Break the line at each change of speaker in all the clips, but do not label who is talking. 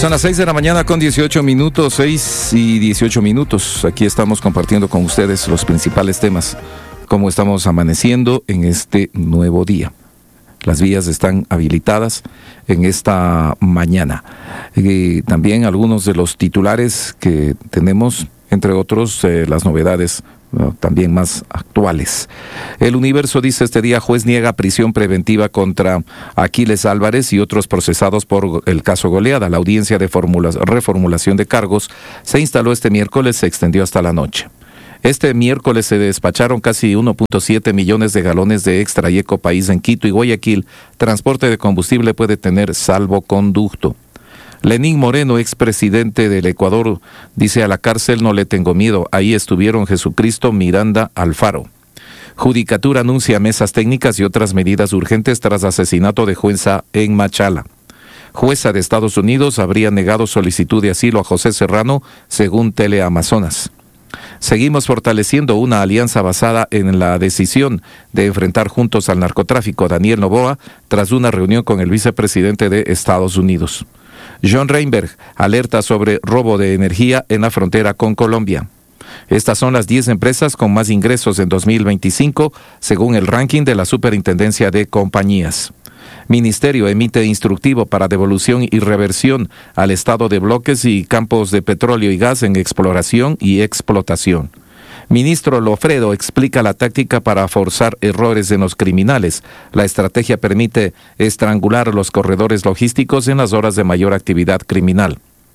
Son las 6 de la mañana con 18 minutos, 6 y 18 minutos. Aquí estamos compartiendo con ustedes los principales temas, cómo estamos amaneciendo en este nuevo día. Las vías están habilitadas en esta mañana. También algunos de los titulares que tenemos, entre otros, las novedades también más actuales. El Universo dice este día: juez niega prisión preventiva contra Aquiles Álvarez y otros procesados por el caso Goleada. La audiencia de reformulación de cargos se instaló este miércoles, se extendió hasta la noche. Este miércoles se despacharon casi 1.7 millones de galones de Extra y Ecopaís en Quito y Guayaquil. Transporte de combustible puede tener salvoconducto. Lenín Moreno, expresidente del Ecuador, dice: a la cárcel no le tengo miedo, ahí estuvieron Jesucristo, Miranda, Alfaro. Judicatura anuncia mesas técnicas y otras medidas urgentes tras asesinato de jueza en Machala. Jueza de Estados Unidos habría negado solicitud de asilo a José Serrano, según Teleamazonas. Seguimos fortaleciendo una alianza basada en la decisión de enfrentar juntos al narcotráfico. Daniel Noboa, tras una reunión con el vicepresidente de Estados Unidos. John Reinberg alerta sobre robo de energía en la frontera con Colombia. Estas son las 10 empresas con más ingresos en 2025, según el ranking de la Superintendencia de Compañías. Ministerio emite instructivo para devolución y reversión al estado de bloques y campos de petróleo y gas en exploración y explotación. Ministro Lofredo explica la táctica para forzar errores en los criminales. La estrategia permite estrangular los corredores logísticos en las horas de mayor actividad criminal.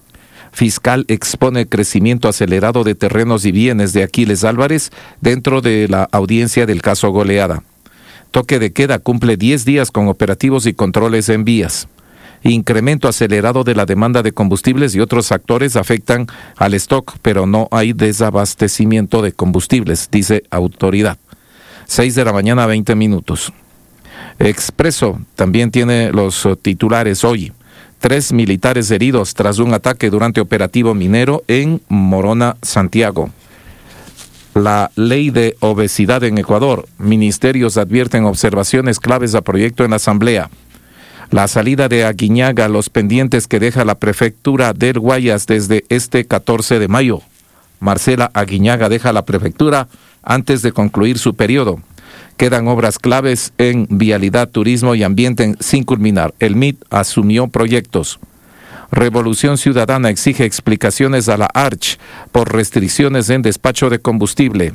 Fiscal expone crecimiento acelerado de terrenos y bienes de Aquiles Álvarez dentro de la audiencia del caso Goleada. Toque de queda cumple 10 días con operativos y controles en vías. Incremento acelerado de la demanda de combustibles y otros factores afectan al stock, pero no hay desabastecimiento de combustibles, dice autoridad. 6 de la mañana, 20 minutos. Expreso también tiene los titulares hoy. 3 militares heridos tras un ataque durante operativo minero en Morona, Santiago. La ley de obesidad en Ecuador. Ministerios advierten observaciones claves a proyecto en la Asamblea. La salida de Aguiñaga, los pendientes que deja la prefectura del Guayas desde este 14 de mayo. Marcela Aguiñaga deja la prefectura antes de concluir su periodo. Quedan obras claves en vialidad, turismo y ambiente sin culminar. El MIT asumió proyectos. Revolución Ciudadana exige explicaciones a la ARCH por restricciones en despacho de combustible.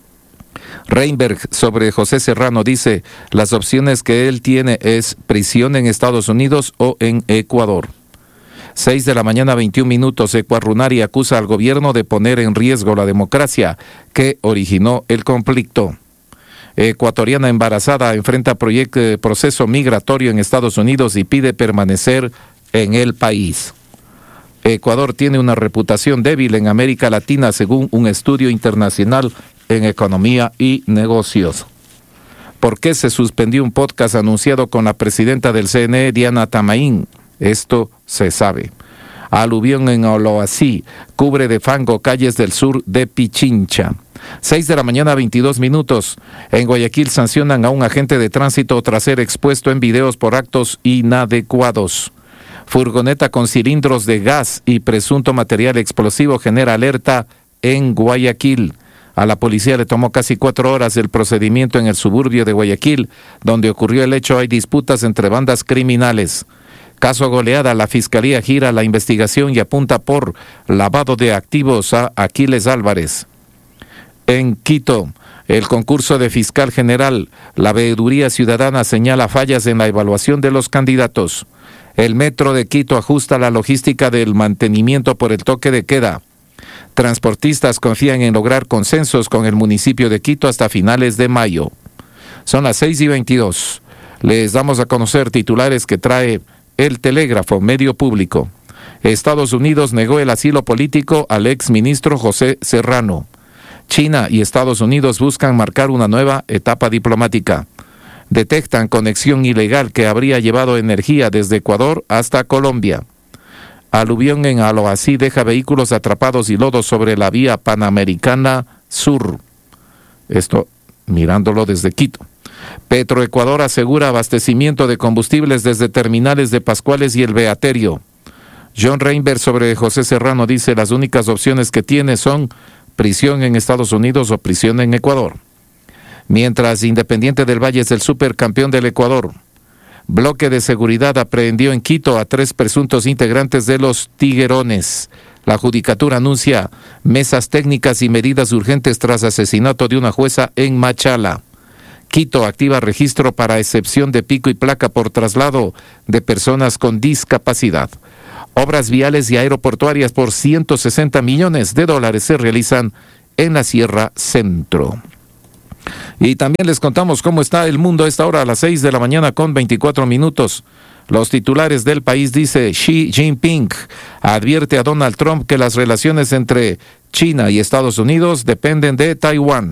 Reinberg sobre José Serrano dice: las opciones que él tiene es prisión en Estados Unidos o en Ecuador. 6 de la mañana, 21 minutos. Ecuarunari acusa al gobierno de poner en riesgo la democracia que originó el conflicto. Ecuatoriana embarazada enfrenta proceso migratorio en Estados Unidos y pide permanecer en el país. Ecuador tiene una reputación débil en América Latina, según un estudio internacional en economía y negocios. ¿Por qué se suspendió un podcast anunciado con la presidenta del CNE, Diana Tamaín? Esto se sabe. Aluvión en Oloasí cubre de fango calles del sur de Pichincha. 6 de la mañana, 22 minutos. En Guayaquil sancionan a un agente de tránsito tras ser expuesto en videos por actos inadecuados. Furgoneta con cilindros de gas y presunto material explosivo genera alerta en Guayaquil. A la policía le tomó casi 4 horas el procedimiento en el suburbio de Guayaquil, donde ocurrió el hecho. Hay disputas entre bandas criminales. Caso Goleada, la Fiscalía gira la investigación y apunta por lavado de activos a Aquiles Álvarez. En Quito, el concurso de fiscal general, la Veeduría Ciudadana señala fallas en la evaluación de los candidatos. El Metro de Quito ajusta la logística del mantenimiento por el toque de queda. Transportistas confían en lograr consensos con el municipio de Quito hasta finales de mayo. Son las 6 y 22. Les damos a conocer titulares que trae El Telégrafo, medio público. Estados Unidos negó el asilo político al exministro José Serrano. China y Estados Unidos buscan marcar una nueva etapa diplomática. Detectan conexión ilegal que habría llevado energía desde Ecuador hasta Colombia. Aluvión en Aloasí deja vehículos atrapados y lodo sobre la vía Panamericana Sur. Esto mirándolo desde Quito. Petroecuador asegura abastecimiento de combustibles desde terminales de Pascuales y el Beaterio. John Reinberg sobre José Serrano dice, las únicas opciones que tiene son prisión en Estados Unidos o prisión en Ecuador. Mientras Independiente del Valle es el supercampeón del Ecuador. Bloque de seguridad aprehendió en Quito a 3 presuntos integrantes de los Tiguerones. La judicatura anuncia mesas técnicas y medidas urgentes tras asesinato de una jueza en Machala. Quito activa registro para excepción de pico y placa por traslado de personas con discapacidad. Obras viales y aeroportuarias por $160 millones se realizan en la Sierra Centro. Y también les contamos cómo está el mundo a esta hora, a las 6 de la mañana con 24 minutos. Los titulares del país dice, Xi Jinping advierte a Donald Trump que las relaciones entre China y Estados Unidos dependen de Taiwán.